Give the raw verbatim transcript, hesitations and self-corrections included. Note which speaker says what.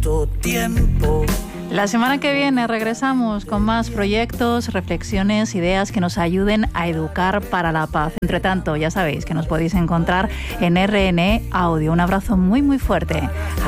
Speaker 1: tanto tiempo.
Speaker 2: La semana que viene regresamos con más proyectos, reflexiones, ideas que nos ayuden a educar para la paz. Entre tanto, ya sabéis que nos podéis encontrar en R N E Audio. Un abrazo muy, muy fuerte.